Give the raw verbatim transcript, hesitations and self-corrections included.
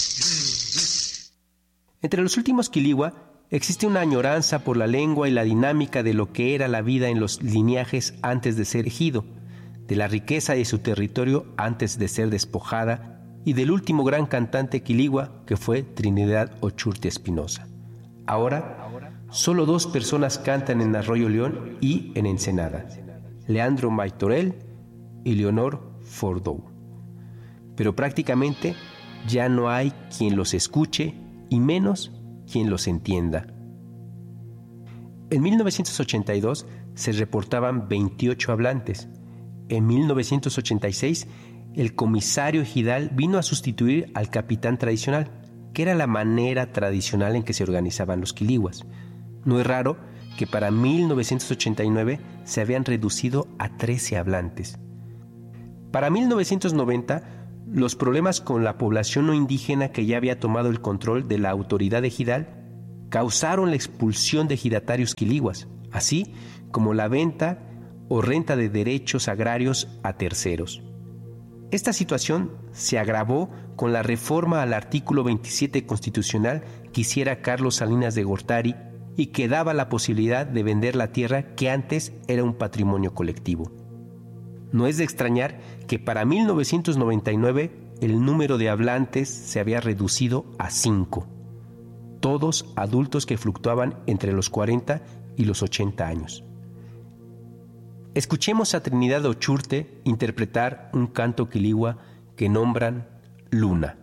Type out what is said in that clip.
Entre los últimos quiligua existe una añoranza por la lengua y la dinámica de lo que era la vida en los lineajes antes de ser ejido, de la riqueza de su territorio antes de ser despojada y del último gran cantante quiligua que fue Trinidad Ochurte Espinosa. Ahora, solo dos personas cantan en Arroyo León y en Ensenada, Leandro Maytorel y Leonor Fordou. Pero prácticamente ya no hay quien los escuche y menos quien los entienda. En mil novecientos ochenta y dos se reportaban veintiocho hablantes. En mil novecientos ochenta y seis, el comisario ejidal vino a sustituir al capitán tradicional, que era la manera tradicional en que se organizaban los quiliguas. No es raro que para mil novecientos ochenta y nueve se habían reducido a trece hablantes. Para mil novecientos noventa, los problemas con la población no indígena que ya había tomado el control de la autoridad ejidal causaron la expulsión de ejidatarios quiliguas, así como la venta o renta de derechos agrarios a terceros. Esta situación se agravó con la reforma al artículo veintisiete constitucional que hiciera Carlos Salinas de Gortari y que daba la posibilidad de vender la tierra que antes era un patrimonio colectivo. No es de extrañar que para mil novecientos noventa y nueve el número de hablantes se había reducido a cinco, todos adultos que fluctuaban entre los cuarenta y los ochenta años. Escuchemos a Trinidad Ochurte interpretar un canto quiligua que nombran Luna.